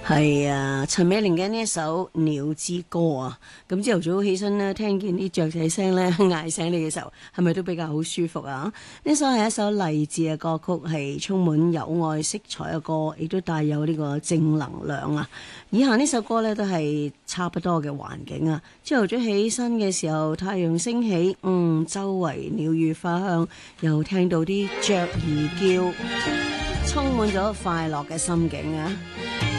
係啊，陳美玲嘅呢一首《鳥之歌》啊，咁朝頭早起身咧，聽見啲雀仔聲咧嗌醒你嘅時候，係咪都比較好舒服啊？呢首係一首勵志嘅歌曲，係充滿友愛色彩嘅歌，亦都帶有呢個正能量啊！以下呢首歌咧都係差不多嘅環境啊。朝頭早起身嘅時候，太陽升起，周圍鳥語花香，又聽到啲雀兒叫，充滿咗快樂嘅心境啊！